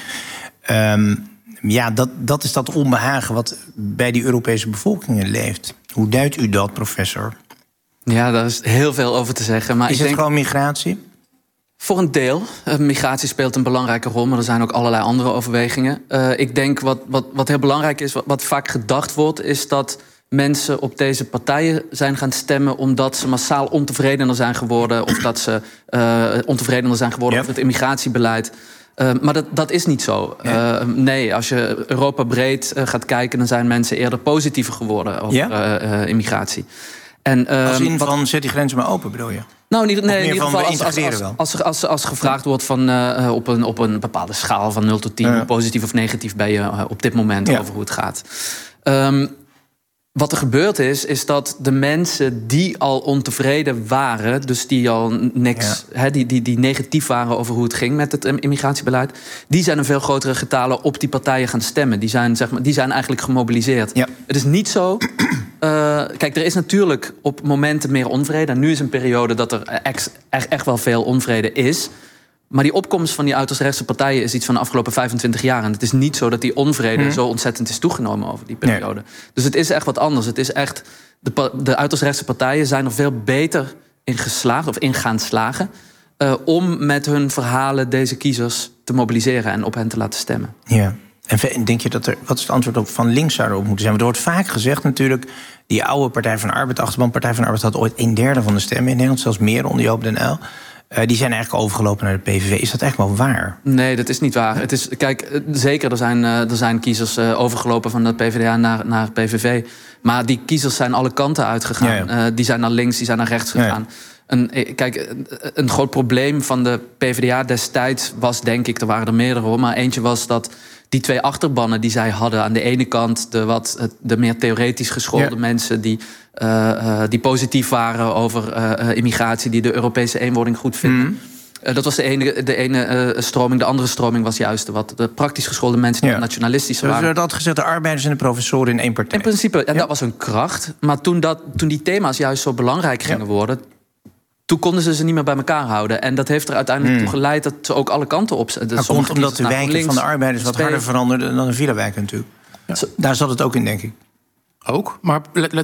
Dat is dat onbehagen wat bij die Europese bevolkingen leeft. Hoe duidt u dat, professor? Ja, daar is heel veel over te zeggen. Maar is het gewoon migratie? Voor een deel. Migratie speelt een belangrijke rol, maar er zijn ook allerlei andere overwegingen. Ik denk wat heel belangrijk is, wat vaak gedacht wordt, is dat mensen op deze partijen zijn gaan stemmen omdat ze massaal ontevredener zijn geworden, of dat ze ontevredener zijn geworden over het immigratiebeleid. Maar dat is niet zo. Nee, als je Europa breed gaat kijken, dan zijn mensen eerder positiever geworden over immigratie. En, als in van zet die grenzen maar open, bedoel je? Nou, in ieder geval als gevraagd wordt van op een bepaalde schaal van 0 tot 10... hoe positief of negatief ben je op dit moment over hoe het gaat. Wat er gebeurd is dat de mensen die al ontevreden waren, dus die al niks, die negatief waren over hoe het ging met het immigratiebeleid, die zijn in veel grotere getalen op die partijen gaan stemmen. Die zijn eigenlijk gemobiliseerd. Ja. Het is niet zo. Kijk, er is natuurlijk op momenten meer onvrede. En nu is een periode dat er echt wel veel onvrede is. Maar die opkomst van die uiterst rechtse partijen is iets van de afgelopen 25 jaar. En het is niet zo dat die onvrede zo ontzettend is toegenomen over die periode. Nee. Dus het is echt wat anders. Het is echt, de uiterst rechtse partijen zijn er veel beter in geslaagd, of in gaan slagen, om met hun verhalen deze kiezers te mobiliseren en op hen te laten stemmen. Ja. En denk je wat is het antwoord op van links zou erop moeten zijn? Want er wordt vaak gezegd natuurlijk, die oude Partij van de Arbeid, achterban Partij van de Arbeid had ooit 1/3 van de stemmen in Nederland, zelfs meer onder Joop den Uyl. Die zijn eigenlijk overgelopen naar de PVV. Is dat echt wel waar? Nee, dat is niet waar. Het is, kijk, zeker, er zijn kiezers overgelopen van de PvdA naar PVV. Maar die kiezers zijn alle kanten uitgegaan. Ja. Die zijn naar links, die zijn naar rechts gegaan. Een groot probleem van de PvdA destijds was, denk ik, er waren er meerdere hoor, maar eentje was dat die 2 achterbannen die zij hadden, aan de ene kant de meer theoretisch geschoolde mensen die positief waren over immigratie, die de Europese eenwording goed vinden. Dat was de ene stroming. De andere stroming was juist de praktisch geschoolde mensen die nationalistischer waren. Dus dat gezegd, de arbeiders en de professoren in één partij. In principe, en dat was een kracht. Maar toen die thema's juist zo belangrijk gingen worden, toen konden ze niet meer bij elkaar houden. En dat heeft er uiteindelijk toe geleid dat ze ook alle kanten op zijn. Dat komt omdat de wijken van de arbeiders wat harder veranderden dan de villa-wijken natuurlijk. Ja. Daar zat het ook in, denk ik. Ook, maar let wel,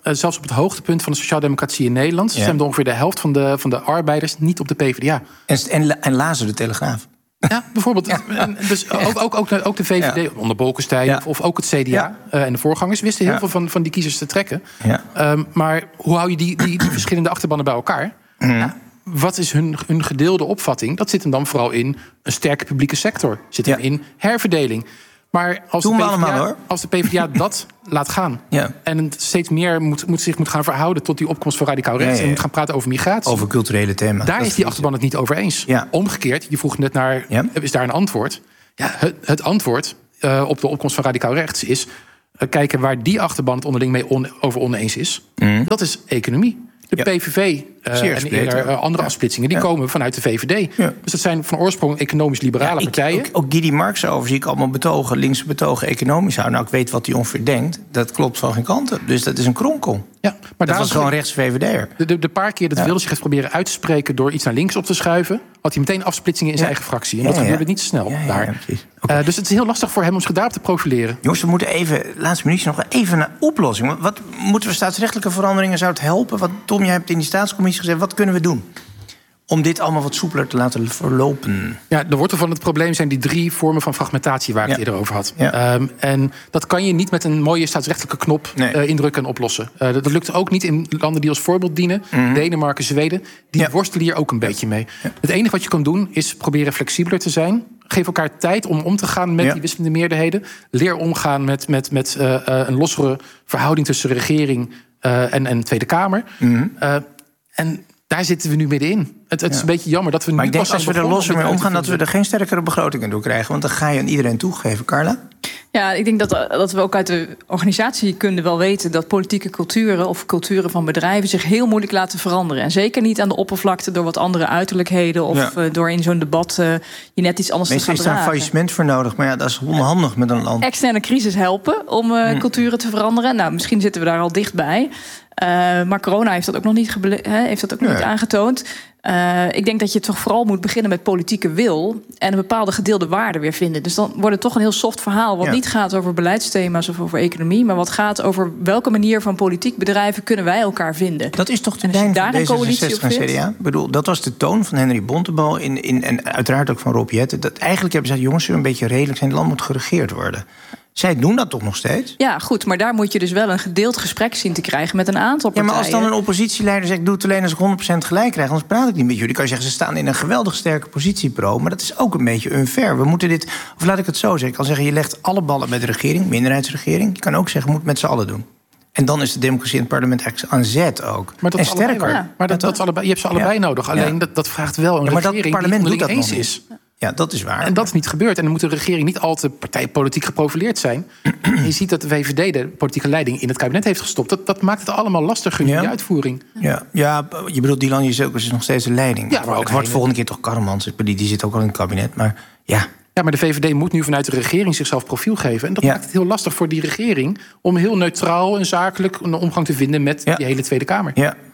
zelfs op het hoogtepunt van de sociaaldemocratie in Nederland... stemde ongeveer de helft van de arbeiders niet op de PvdA. En lazen de Telegraaf. Ja, bijvoorbeeld. Ja. Dus ook de VVD, onder Bolkestein of ook het CDA en de voorgangers... wisten heel veel van die kiezers te trekken. Ja. Maar hoe hou je die verschillende achterbannen bij elkaar? Ja. Wat is hun gedeelde opvatting? Dat zit hem dan vooral in een sterke publieke sector. Zit hem in herverdeling. Maar als de PvdA dat laat gaan... en steeds meer zich moet gaan verhouden... tot die opkomst van radicaal rechts... en moet gaan praten over migratie... over culturele thema's. Daar is die achterban het niet over eens. Ja. Omgekeerd, je vroeg net naar... is daar een antwoord? Ja, het antwoord op de opkomst van radicaal rechts is... kijken waar die achterban het onderling mee over oneens is. Dat is economie. De PVV en andere afsplitsingen... die komen vanuit de VVD. Ja. Dus dat zijn van oorsprong economisch-liberale partijen. Ook Guidy Marx over zie ik allemaal betogen... linkse betogen economisch houden. Nou, ik weet wat hij ongeveer denkt. Dat klopt van geen kant op. Dus dat is een kronkel. Ja, maar dat was gewoon rechts VVD'er. De paar keer dat Wilders zich heeft proberen uit te spreken... door iets naar links op te schuiven... had hij meteen afsplitsingen in zijn eigen fractie. En dat gebeurde niet zo snel daar. Okay. Dus het is heel lastig voor hem om zich daarop te profileren. Jongens, we moeten even, laatste minuutje nog even naar oplossing. Wat moeten we staatsrechtelijke veranderingen? Zou het helpen? Wat, Tom, jij hebt in die staatscommissie gezegd... wat kunnen we doen om dit allemaal wat soepeler te laten verlopen? Ja, de wortel van het probleem zijn die 3 vormen van fragmentatie... waar ik het eerder over had. Ja. En dat kan je niet met een mooie staatsrechtelijke knop indrukken en oplossen. Dat lukt ook niet in landen die als voorbeeld dienen. Denemarken, Zweden, die worstelen hier ook een beetje mee. Ja. Het enige wat je kan doen is proberen flexibeler te zijn... Geef elkaar tijd om te gaan met die wisselende meerderheden. Leer omgaan met een lossere verhouding tussen regering en Tweede Kamer. En daar zitten we nu middenin. Het is een beetje jammer dat we nu... Maar ik denk als we er losser mee omgaan... dat we er geen sterkere begrotingen door krijgen. Want dan ga je aan iedereen toegeven. Carla? Ja, ik denk dat we ook uit de organisatiekunde wel weten... dat politieke culturen of culturen van bedrijven... zich heel moeilijk laten veranderen. En zeker niet aan de oppervlakte door wat andere uiterlijkheden... of door in zo'n debat je net iets anders te gaan dragen. Meestal is daar een faillissement voor nodig. Maar ja, dat is onhandig met een land. Externe crisis helpen om culturen te veranderen. Nou, misschien zitten we daar al dichtbij. Maar corona heeft dat ook nog niet, niet aangetoond. Ik denk dat je toch vooral moet beginnen met politieke wil... en een bepaalde gedeelde waarde weer vinden. Dus dan wordt het toch een heel soft verhaal... wat niet gaat over beleidsthema's of over economie... maar wat gaat over welke manier van politiek bedrijven... kunnen wij elkaar vinden. Dat is toch de lijn van D66 en CDA? Ik bedoel, dat was de toon van Henry Bontebal... en uiteraard ook van Rob Jetten. Dat eigenlijk hebben ze gezegd... jongens, zullen een beetje redelijk zijn... het land moet geregeerd worden. Zij doen dat toch nog steeds? Ja, goed, maar daar moet je dus wel een gedeeld gesprek zien te krijgen... met een aantal partijen. Ja, maar als dan een oppositieleider zegt... doe het alleen als ik 100% gelijk krijg, anders praat ik niet met jullie. Kan je zeggen, ze staan in een geweldig sterke positie, pro... maar dat is ook een beetje unfair. We moeten dit, of laat ik het zo zeggen... ik kan zeggen, je legt alle ballen met de regering, minderheidsregering. Je kan ook zeggen, moet het met z'n allen doen. En dan is de democratie in het parlement eigenlijk aan zet ook. Maar dat en sterker. Ja. Maar je hebt ze allebei nodig. Alleen dat vraagt wel een regering dat parlement die doet dat eens nog is. Ja, dat is waar. En dat is niet gebeurd. En dan moet de regering niet al te partijpolitiek geprofileerd zijn. Je ziet dat de VVD de politieke leiding in het kabinet heeft gestopt. Dat maakt het allemaal lastiger in die uitvoering. Ja, je bedoelt Dylan Jezielkens is nog steeds de leiding. Ja, maar het wordt volgende keer toch Karremans. Die zit ook al in het kabinet. Maar ja, maar de VVD moet nu vanuit de regering zichzelf profiel geven. En dat maakt het heel lastig voor die regering... om heel neutraal en zakelijk een omgang te vinden... met die hele Tweede Kamer.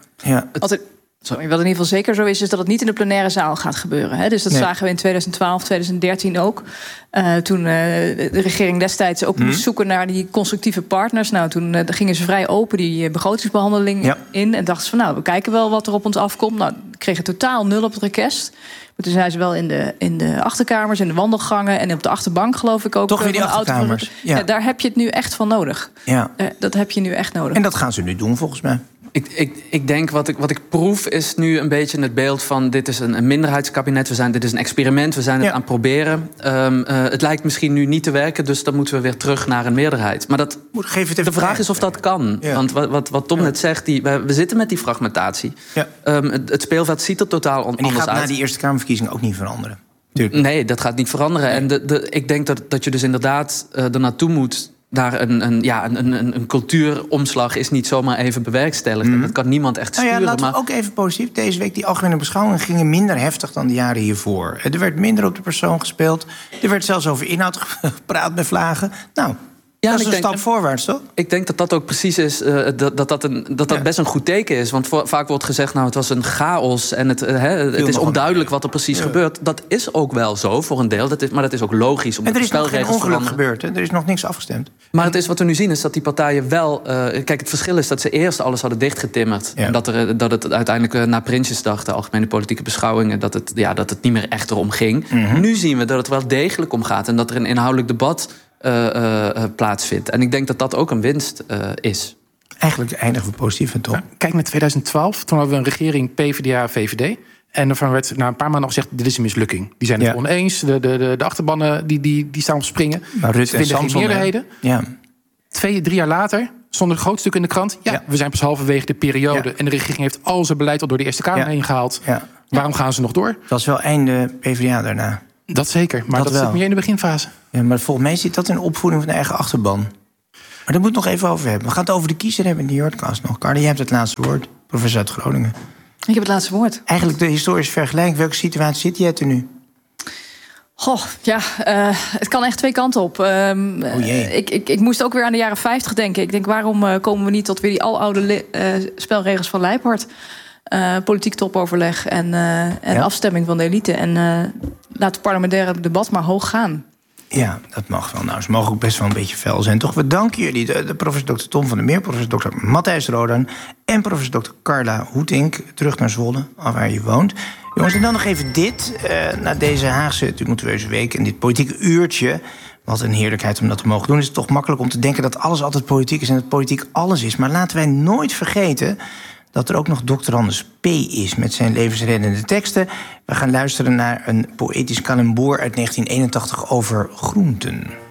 Wat in ieder geval zeker zo is dat het niet in de plenaire zaal gaat gebeuren. Hè? Dus dat zagen we in 2012, 2013 ook. Toen de regering destijds ook moest zoeken naar die constructieve partners. Nou, toen gingen ze vrij open die begrotingsbehandeling in. En dachten ze van, we kijken wel wat er op ons afkomt. Nou, kregen totaal 0 op het request. Maar toen zijn ze wel in de achterkamers, in de wandelgangen... en op de achterbank, geloof ik ook. Toch weer die achterkamers. Ja, daar heb je het nu echt van nodig. Ja. Dat heb je nu echt nodig. En dat gaan ze nu doen, volgens mij. Ik denk, wat ik proef is nu een beetje het beeld van... dit is een minderheidskabinet, dit is een experiment, we zijn het aan het proberen. Het lijkt misschien nu niet te werken, dus dan moeten we weer terug naar een meerderheid. Maar de vraag is of dat kan. Ja. Want wat Tom net zegt, we zitten met die fragmentatie. Ja. Het speelveld ziet er totaal anders uit. En die gaat na die Eerste Kamerverkiezingen ook niet veranderen. Tuurlijk. Nee, dat gaat niet veranderen. Nee. En ik denk dat je dus inderdaad er naartoe moet... daar een cultuuromslag is niet zomaar even bewerkstelligd. Dat kan niemand echt sturen. Laten we ook even positief. Deze week die algemene beschouwingen gingen minder heftig dan de jaren hiervoor. Er werd minder op de persoon gespeeld. Er werd zelfs over inhoud gepraat met vlagen. Nou, Ja, dat is een stap voorwaarts, toch? Ik denk dat dat ook precies is, dat best een goed teken is. Want vaak wordt gezegd, het was een chaos en het is onduidelijk wat er precies gebeurt. Dat is ook wel zo, voor een deel. Maar dat is ook logisch. En er is nog geen ongeluk gebeurd, hè? Er is nog niks afgestemd. Maar wat we nu zien is dat die partijen wel... kijk, het verschil is dat ze eerst alles hadden dichtgetimmerd. Ja. En dat het uiteindelijk na Prinsjesdag, de algemene politieke beschouwingen... dat het niet meer echt erom ging. Mm-hmm. Nu zien we dat het wel degelijk om gaat. En dat er een inhoudelijk debat plaatsvindt. En ik denk dat dat ook een winst is. Eigenlijk eindigen we positief en toch? Kijk naar 2012, toen hadden we een regering PvdA-VVD... En daarvan werd na een paar maanden al gezegd, dit is een mislukking. Die zijn het oneens, de achterbannen die staan op springen. Maar Rutte en Samson, geen meerderheden. 2-3 jaar later stond een groot stuk in de krant. We zijn pas halverwege de periode. En de regering heeft al zijn beleid al door de Eerste Kamer heen gehaald. Ja. Waarom gaan ze nog door? Dat was wel einde PvdA daarna. Dat zeker, maar dat zit meer in de beginfase. Ja, maar volgens mij zit dat in de opvoeding van de eigen achterban. Maar daar moet het nog even over hebben. We gaan het over de kiezer hebben in de Jordkast nog. Carla, jij hebt het laatste woord. Professor uit Groningen. Ik heb het laatste woord. Eigenlijk de historische vergelijking. Welke situatie zit jij er nu? Het kan echt twee kanten op. Ik moest ook weer aan de jaren 50 denken. Ik denk, waarom komen we niet tot weer die aloude spelregels van Leiphart? Politiek topoverleg en afstemming van de elite. En laat het parlementaire debat maar hoog gaan. Ja, dat mag wel. Nou, ze mogen ook best wel een beetje fel zijn. Toch, we danken jullie, de professor Dr. Tom van der Meer... professor Dr. Matthijs Rodan en professor Dr. Carla Hoetink. Terug naar Zwolle, waar je woont. Jongens, en dan nog even dit. Na deze Haagse tumultueuze week en dit politieke uurtje... wat een heerlijkheid om dat te mogen doen... is het toch makkelijk om te denken dat alles altijd politiek is... en dat politiek alles is. Maar laten wij nooit vergeten... dat er ook nog Dr. Anders P. is met zijn levensreddende teksten. We gaan luisteren naar een poëtisch calembour uit 1981 over groenten.